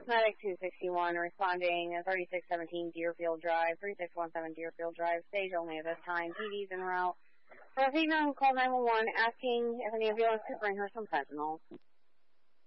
Medic 261 responding 3617 Deerfield Drive, 3617 Deerfield Drive, stage only at this time. PD's en route. For a female who called 911 asking if any ambulance could bring her some fentanyl.